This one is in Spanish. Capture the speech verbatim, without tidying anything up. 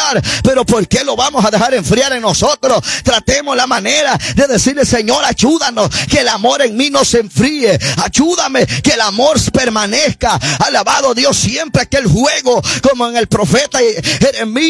enfriar. Pero ¿por qué lo vamos a dejar enfriar en nosotros? Tratemos la manera de decirle: Señor, ayúdanos que el amor en mí no se enfríe. Ayúdame que el amor permanezca. Alabado Dios, siempre aquel juego como en el profeta Jeremías.